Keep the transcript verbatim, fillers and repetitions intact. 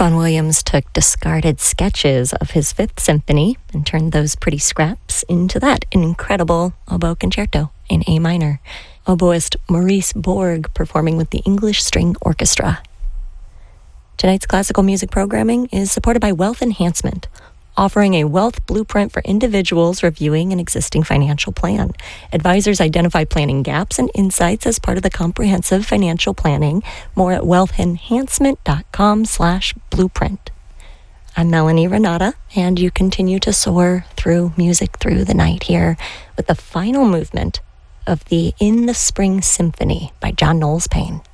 Vaughan Williams took discarded sketches of his Fifth Symphony and turned those pretty scraps into that incredible oboe concerto in A minor. Oboist Maurice Borg performing with the English String Orchestra. Tonight's classical music programming is supported by Wealth Enhancement, offering a wealth blueprint for individuals reviewing an existing financial plan. Advisors identify planning gaps and insights as part of the comprehensive financial planning. More at wealthenhancement.com slash blueprint. I'm Melanie Renata, and you continue to soar through music through the night here with the final movement of the In the Spring Symphony by John Knowles Paine.